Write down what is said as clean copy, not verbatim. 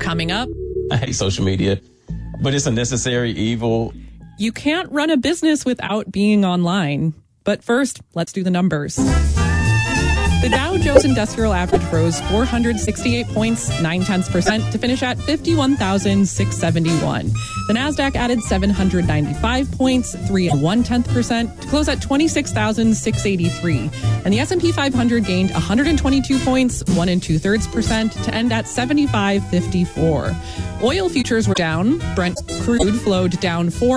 Coming up, I hate social media, but it's a necessary evil. you can't run a business without being online. But first, let's do the numbers. The Dow Jones Industrial Average rose 468 points, 0.9% to finish at 51,671. The Nasdaq added 795 points, 3.1% to close at 26,683. And the S&P 500 gained 122 points, 1.2% to end at 75.54. Oil futures were down. Brent crude flowed down 4